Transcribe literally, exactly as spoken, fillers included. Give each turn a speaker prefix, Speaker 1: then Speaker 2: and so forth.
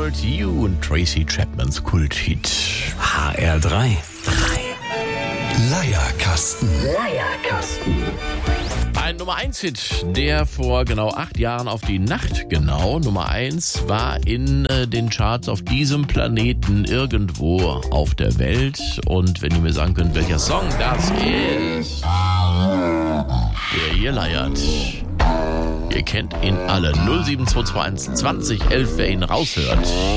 Speaker 1: Old You und Tracy Chapmans Kulthit.
Speaker 2: H R drei.
Speaker 3: Leierkasten.
Speaker 2: Leierkasten.
Speaker 1: Ein Nummer eins Hit, der vor genau acht Jahren auf die Nacht genau Nummer eins war in äh, den Charts auf diesem Planeten irgendwo auf der Welt. Und wenn ihr mir sagen könnt, welcher Song das ist, der hier leiert. Ihr kennt ihn alle. null sieben zwei zwei eins zwanzig elf, wer ihn raushört.